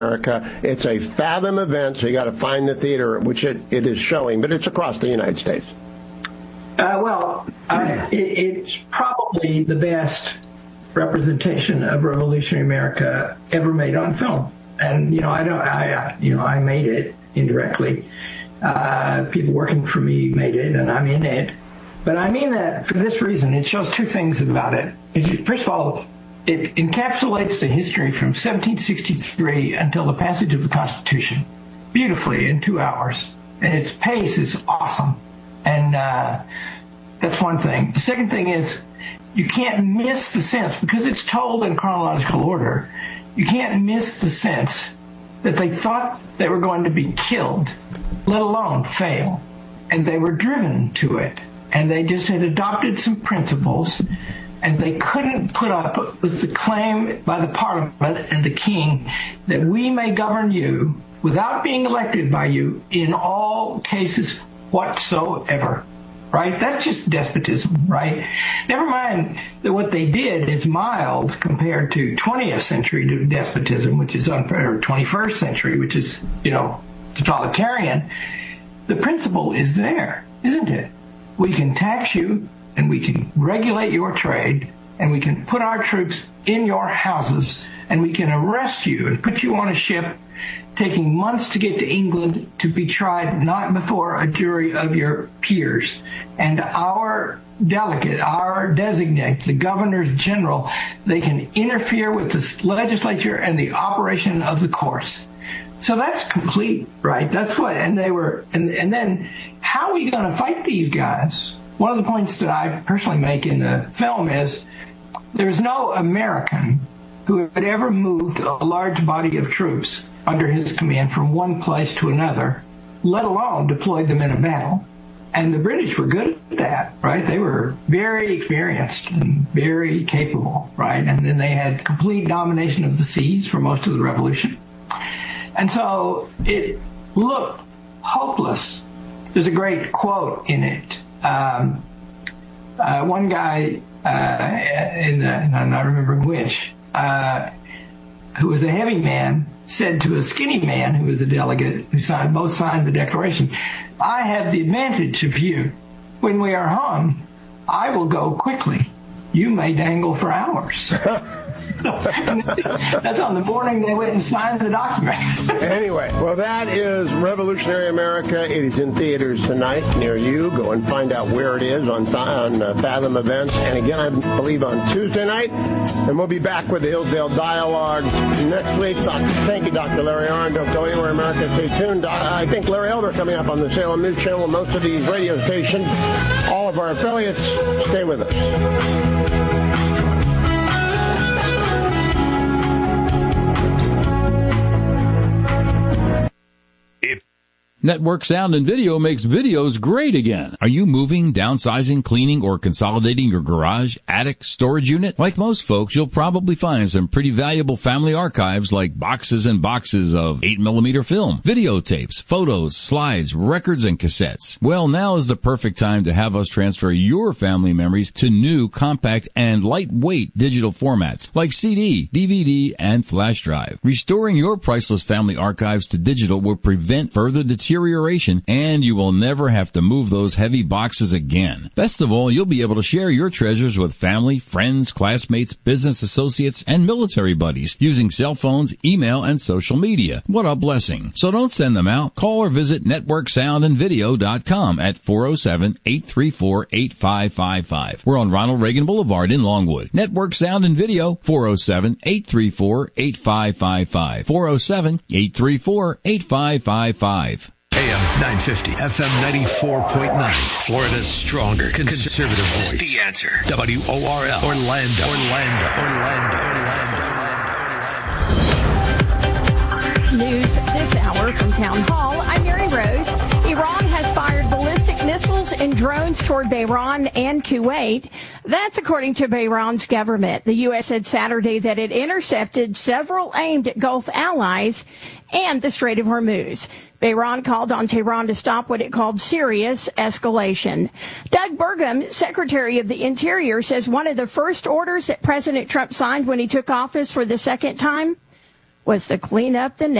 America. It's a Fathom event, so you got to find the theater, which it is showing, but it's across the United States. It's probably the best representation of revolutionary America ever made on film. And, I made it indirectly. People working for me made it, and I'm in it. But I mean that for this reason. It shows two things about it. First of all, it encapsulates the history from 1763 until the passage of the Constitution beautifully in 2 hours. And its pace is awesome. And that's one thing. The second thing is you can't miss the sense, because it's told in chronological order, you can't miss the sense that they thought they were going to be killed, let alone fail. And they were driven to it. And they just had adopted some principles, and they couldn't put up with the claim by the Parliament and the King that we may govern you without being elected by you in all cases whatsoever. Right? That's just despotism, right? Never mind that what they did is mild compared to 20th century despotism, which is unfair, or 21st century, which is, totalitarian. The principle is there, isn't it? We can tax you, and we can regulate your trade, and we can put our troops in your houses, and we can arrest you and put you on a ship taking months to get to England to be tried not before a jury of your peers. And our delegate, our designate, the governors general, they can interfere with the legislature and the operation of the courts. So that's complete, right? That's what, and then how are we going to fight these guys? One of the points that I personally make in the film is there's no American who had ever moved a large body of troops under his command from one place to another, let alone deployed them in a battle. And the British were good at that, right? They were very experienced and very capable, right? And then they had complete domination of the seas for most of the revolution. And so it looked hopeless. There's a great quote in it. One guy, I'm not remembering which, who was a heavy man, said to a skinny man who was a delegate who both signed the declaration, I have the advantage of you. When we are hung, I will go quickly. You may dangle for hours. That's on the morning they went and signed the document. Anyway, well, that is Revolutionary America. It is in theaters tonight near you. Go and find out where it is on Fathom Events. And again, I believe on Tuesday night. And we'll be back with the Hillsdale Dialogue next week. Thank you, Dr. Larry Arnn. Don't go anywhere, America. Stay tuned. I think Larry Elder coming up on the Salem News Channel. Most of these radio stations, all of our affiliates, stay with us. Network Sound and Video makes videos great again. Are you moving, downsizing, cleaning, or consolidating your garage, attic, storage unit? Like most folks, you'll probably find some pretty valuable family archives like boxes and boxes of 8mm film, videotapes, photos, slides, records, and cassettes. Well, now is the perfect time to have us transfer your family memories to new, compact, and lightweight digital formats like CD, DVD, and flash drive. Restoring your priceless family archives to digital will prevent further deterioration, and you will never have to move those heavy boxes again. Best of all, you'll be able to share your treasures with family, friends, classmates, business associates, and military buddies using cell phones, email, and social media. What a blessing. So don't send them out. Call or visit networksoundandvideo.com at 407-834-8555. We're on Ronald Reagan Boulevard in Longwood. Network Sound and Video, 407-834-8555. 407-834-8555. AM 950, FM 94.9. Florida's stronger conservative voice. The Answer. WORL. Orlando. News this hour from Town Hall. I'm Mary Rose. Iran has fired ballistic missiles and drones toward Bahrain and Kuwait. That's according to Bahrain's government. The U.S. said Saturday that it intercepted several aimed at Gulf allies and the Strait of Hormuz. Bahrain called on Tehran to stop what it called serious escalation. Doug Burgum, Secretary of the Interior, says one of the first orders that President Trump signed when he took office for the second time was to clean up the